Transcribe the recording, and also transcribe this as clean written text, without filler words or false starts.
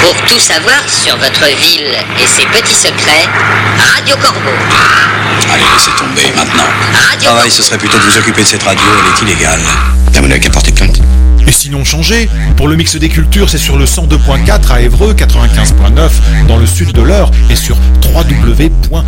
Pour tout savoir sur votre ville et ses petits secrets, Radio Corbeau. Allez, laissez tomber maintenant. Radio Travail, Corbeau. ce serait plutôt de vous occuper de cette radio, elle est illégale. T'as mon qu'à porter plainte. Et sinon changez. Pour le mix des cultures, c'est sur le 102.4 à Évreux, 95.9 dans le sud de l'Eure et sur www.radiocorbeau.fr.